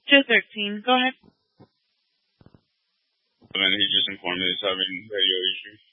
213. Go ahead. And then he just informed me he's having radio issues.